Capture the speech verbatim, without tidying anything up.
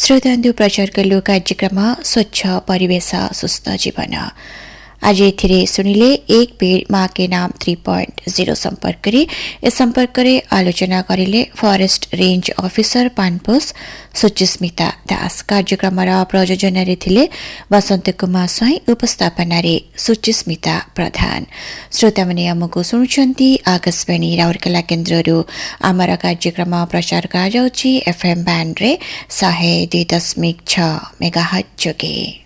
श्रोतांदु प्रचार कलु कार्यक्रम स्वच्छ परिवेश सुस्थ जीवन। आज एथिरे सुनिले एक पेड़ माँ के नाम थ्री पॉइंट जीरो संपर्क रे ए संपर्क रे आलोचना करिले फॉरेस्ट रेंज ऑफिसर पानपोस सुचिस्मिता दास। कार्यक्रम प्रयोजन रे थिले वसंत कुमार स्वाई, उपस्थापना रे सुचिस्मिता प्रधान। श्रोता माने हमकु सुनुचंती आकाशवाणी राउरकेला केन्द्ररु आमर कार्यक्रम प्रचार करा जाउची एफएम बैंड रे सौ दो दशमलव छह मेगाहर्ट्ज जोगे।